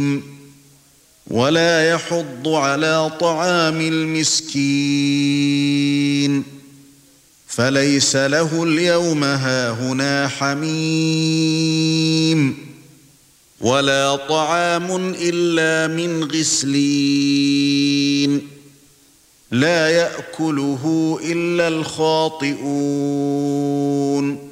ولا يحض على طعام المسكين فليس له اليوم هاهنا حميم ولا طعام إلا من غسلين لا يأكله إلا الخاطئون